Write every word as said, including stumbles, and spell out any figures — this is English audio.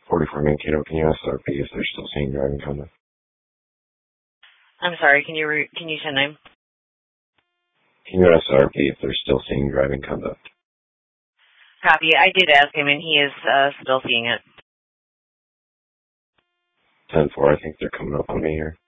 forty-four Mankato, can you ask R P if they're still seeing driving conduct? I'm sorry, can you re- can you say name? Can you ask R P if they're still seeing driving conduct? Copy. I did ask him, and he is uh, still seeing it. ten four, I think they're coming up on me here.